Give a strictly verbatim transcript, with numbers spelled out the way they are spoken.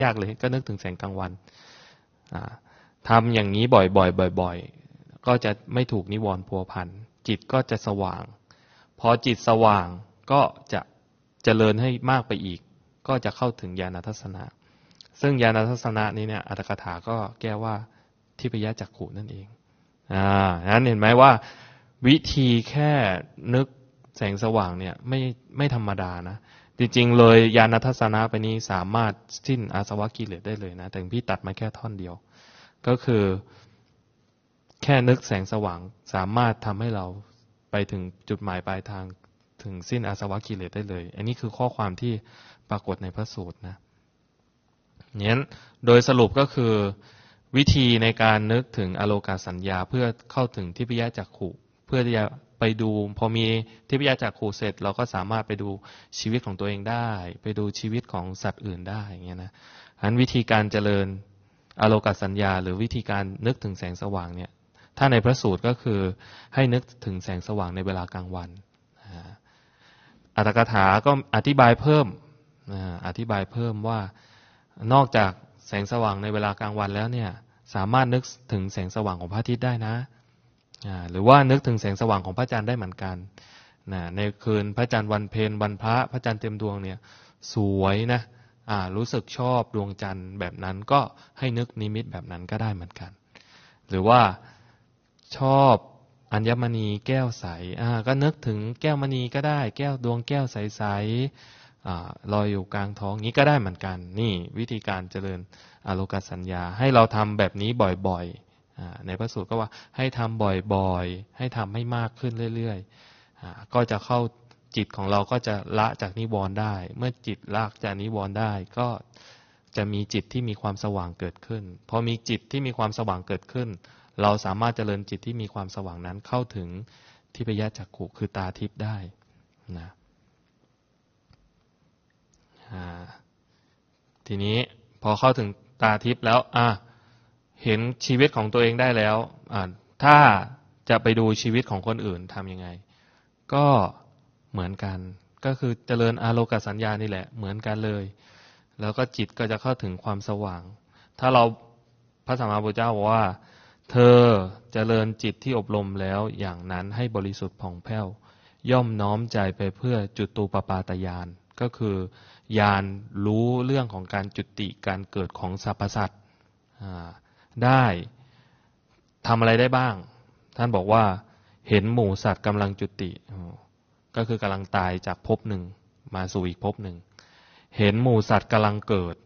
ยากเลยก็นึกถึงแสงกลางวันทำอย่างนี้บ่อยๆบ่อยๆก็จะไม่ถูกนิวรณ์พัวพันจิตก็จะสว่างพอจิตสว่างก็จะเจริญให้มากไปอีกก็จะเข้าถึงญาณทัศนะซึ่งญาณทัศนะนี้เนี่ยอัตถกถาก็แก้ว่าทิพยจักขุนั่นเองอ่านั้นเห็นไหมว่าวิธีแค่นึกแสงสว่างเนี่ยไม่ไม่ธรรมดานะจริงๆเลยญาณทัศนะไปนี้สามารถสิ้นอาสวะกิเลสได้เลยนะแต่พี่ตัดมาแค่ท่อนเดียวก็คือแค่นึกแสงสว่างสามารถทำให้เราไปถึงจุดหมายปลายทางถึงสิ้นอาสวะกิเลสได้เลยอันนี้คือข้อความที่ปรากฏในพระสูตรนะเนี่ยโดยสรุปก็คือวิธีในการนึกถึงอโลกสัญญาเพื่อเข้าถึงทิพยจักขุเพื่อที่จะไปดูพอมีทิพยจักขุเสร็จเราก็สามารถไปดูชีวิตของตัวเองได้ไปดูชีวิตของสัตว์อื่นได้อย่างเงี้ยนะอันวิธีการเจริญอโลกสัญญาหรือวิธีการนึกถึงแสงสว่างเนี่ยถ้าในพระสูตรก็คือให้นึกถึงแสงสว่างในเวลากลางวันอัตถกถาก็อธิบายเพิ่มอธิบายเพิ่มว่านอกจากแสงสว่างในเวลากลางวันแล้วเนี่ยสามารถนึกถึงแสงสว่างของพระอาทิตย์ได้นะหรือว่านึกถึงแสงสว่างของพระจันทร์ได้เหมือนกันในคืนพระจันทร์วันเพ็ญวันพระพระจันทร์เต็มดวงเนี่ยสวยนะรู้สึกชอบดวงจันทร์แบบนั้นก็ให้นึกนิมิตแบบนั้นก็ได้เหมือนกันหรือว่าชอบอัญมณีแก้วใสก็นึกถึงแก้วมณีก็ได้แก้วดวงแก้วใสๆลอยอยู่กลางท้องนี้ก็ได้เหมือนกันนี่วิธีการเจริญอโลกสัญญาให้เราทำแบบนี้บ่อยๆในพระสูตรก็ว่าให้ทำบ่อยๆให้ทำให้มากขึ้นเรื่อยๆก็จะเข้าจิตของเราก็จะละจากนิวรณ์ได้เมื่อจิตละจากนิวรณ์ได้ก็จะมีจิตที่มีความสว่างเกิดขึ้นพอมีจิตที่มีความสว่างเกิดขึ้นเราสามารถเจริญจิตที่มีความสว่างนั้นเข้าถึงทิพยจักขุคือตาทิพย์ได้นะทีนี้พอเข้าถึงตาทิพย์แล้วอ่ะเห็นชีวิตของตัวเองได้แล้วอ่ะถ้าจะไปดูชีวิตของคนอื่นทำยังไงก็เหมือนกันก็คือเจริญอโลกสัญญานี่แหละเหมือนกันเลยแล้วก็จิตก็จะเข้าถึงความสว่างถ้าเราพระสัมมาสัมพุทธเจ้าบอกว่าเธอเจริญจิตที่อบรมแล้วอย่างนั้นให้บริสุทธิ์ผ่องแผ้วย่อมน้อมใจไปเพื่อจุตูปปาตญาณก็คือญาณรู้เรื่องของการจุติการเกิดของสรรพสัตว์ได้ทำอะไรได้บ้างท่านบอกว่าเห็นหมู่สัตว์กำลังจุติก็คือกำลังตายจากภพหนึ่งมาสู่อีกภพหนึ่งเห็นหมู่สัตว์กำลังเกิด